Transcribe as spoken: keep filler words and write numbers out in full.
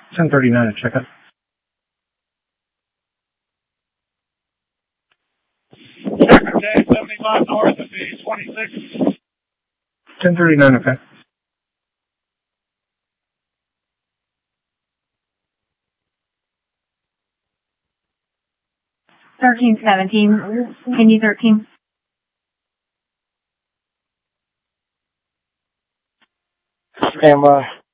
ten thirty-nine to check it. Check seventy-five north of the twenty-six. ten thirty-nine, okay. thirteen seventeen, Indy thirteen. Stand by.